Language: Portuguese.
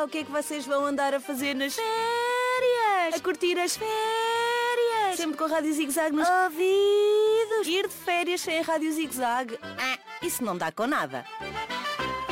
o que é que vocês vão andar a fazer nas férias. A curtir as férias. Sempre com a Rádio Zig Zag nos ouvidos. Ir de férias sem a Rádio Zig Zag. Isso não dá com nada.